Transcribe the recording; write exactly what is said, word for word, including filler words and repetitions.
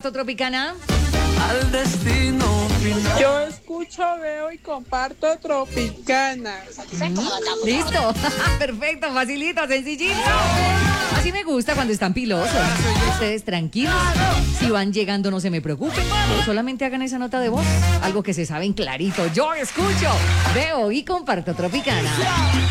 comparto Tropicana. Al destino final. Yo escucho, veo y comparto Tropicana. Mm, listo. Perfecto, facilito, sencillito. Así me gusta cuando están pilosos. Ustedes tranquilos. Si van llegando, no se me preocupen. Solamente hagan esa nota de voz. Algo que se saben clarito. Yo escucho, veo y comparto Tropicana.